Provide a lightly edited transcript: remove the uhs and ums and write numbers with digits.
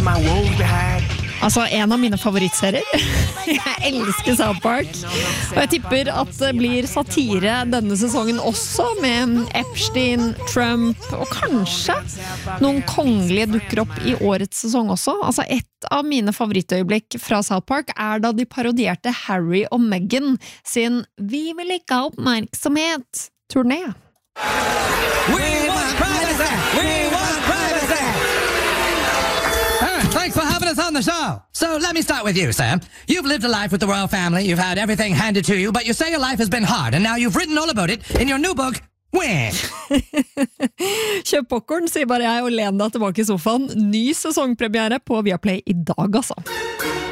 leave my woes behind. Altså, en av mine favorittserier. Jeg elsker South Park. Og jeg tipper at det blir satire denne sesongen også, med Epstein, Trump, og kanskje noen kongelige dukker opp i årets sesong også. Altså, et av mine favorittøyeblikk fra South Park da de parodierte Harry og Meghan sin «Vi vil ikke ha oppmerksomhet»-turné. We want privacy! We want privacy! Thanks for having us on the show. So let me start with you, Sam. You've lived a life with the royal family, you've had everything handed to you, but you say your life has been hard, and now you've written all about it in your new book, Win! Kjøp popcorn, sier bare jeg og len deg tilbake i sofaen. Ny sesongpremiere på Viaplay i dag, altså.